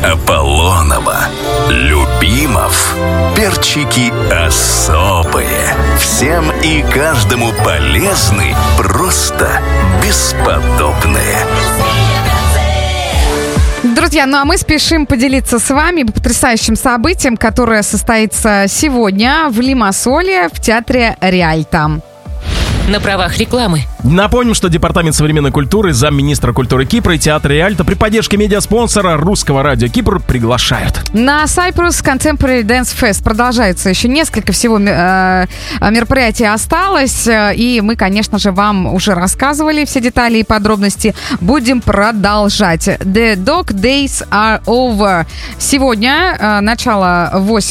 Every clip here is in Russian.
Аполлонова, Любимов. Перчики особые. Всем и каждому полезны, просто бесподобные. Друзья, ну а мы спешим поделиться с вами потрясающим событием, которое состоится сегодня в Лимассоле в театре Риальто. На правах рекламы. Напомним, что Департамент современной культуры, замминистра культуры Кипра и театр Риальто при поддержке медиаспонсора Русского радио Кипр приглашают. На Cyprus Contemporary Dance Fest продолжается еще несколько всего мероприятий осталось. И мы, конечно же, вам уже рассказывали все детали и подробности. Будем продолжать. The Dog Days are over. Сегодня начало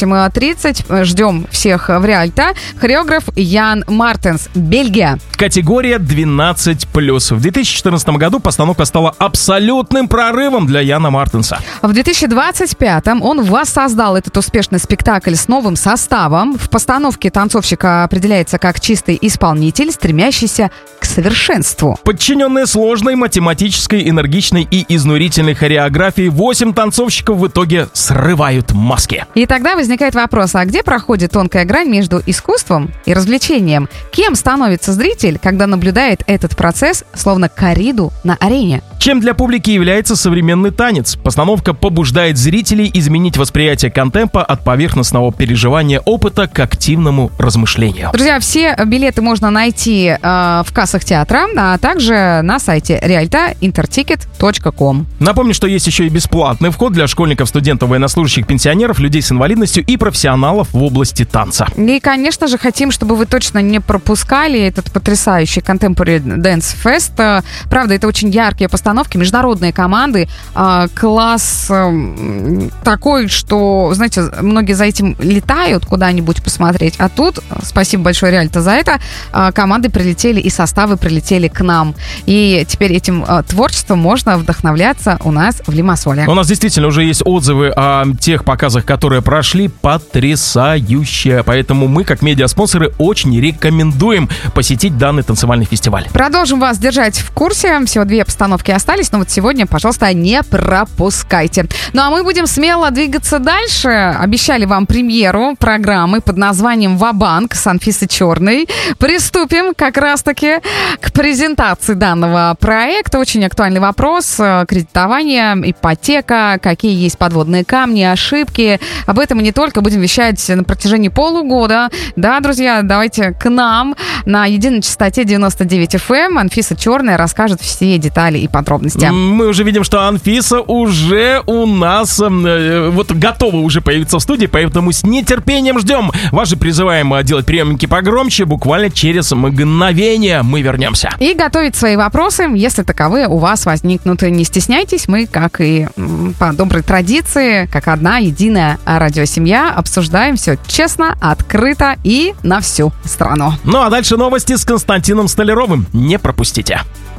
8:30. Ждем всех в Риальто. Хореограф Ян Мартенс, Бельгия. Категория 12+. В 2014 году постановка стала абсолютным прорывом для Яна Мартенса. В 2025-м он воссоздал этот успешный спектакль с новым составом. В постановке танцовщик определяется как чистый исполнитель, стремящийся к совершенству. Подчиненные сложной математической, энергичной и изнурительной хореографии, 8 танцовщиков в итоге срывают маски. И тогда возникает вопрос, а где проходит тонкая грань между искусством и развлечением? Кем становится зритель, когда наблюдает этот процесс, словно корриду на арене? Чем для публики является современный танец? Постановка побуждает зрителей изменить восприятие контемпа от поверхностного переживания опыта к активному размышлению. Друзья, все билеты можно найти в кассах театра, а также на сайте realtointerticket.com. Напомню, что есть еще и бесплатный вход для школьников, студентов, военнослужащих, пенсионеров, людей с инвалидностью и профессионалов в области танца. И, конечно же, хотим, чтобы вы точно не пропускали этот потрясающий Contemporary Dance Fest. Правда, это очень яркие постановки, международные команды, класс такой, что, знаете, многие за этим летают куда-нибудь посмотреть, а тут, спасибо большое Риальто за это, команды прилетели и составы прилетели к нам. И теперь этим творчеством можно вдохновляться у нас в Лимассоле. У нас действительно уже есть отзывы о тех показах, которые прошли, потрясающе. Поэтому мы, как медиаспонсоры, очень рекомендуем посетить данный танцевальный фестиваль. Продолжим вас держать в курсе. Всего 2 постановки остались, но вот сегодня, пожалуйста, не пропускайте. Ну а мы будем смело двигаться дальше. Обещали вам премьеру программы под названием «Ва-банк» с Анфисой Черной. Приступим как раз-таки к презентации данного проекта. Очень актуальный вопрос. Кредитование, ипотека, какие есть подводные камни, ошибки. Об этом и не только будем вещать на протяжении полугода. Да, друзья, давайте к нам на единой частоте 99 FM. Анфиса Черная расскажет все детали и подробности. Мы уже видим, что Анфиса уже у нас готова уже появиться в студии, поэтому с нетерпением ждем. Вас же призываем делать приемники погромче. Буквально через мгновение мы вернемся. И готовить свои вопросы, если таковые у вас возникнут. Не стесняйтесь, мы, как и по доброй традиции, как одна единая радиосемья, обсуждаем все честно, открыто и на всю страну. Ну а дальше новости с Константином Столяровым. Не пропустите.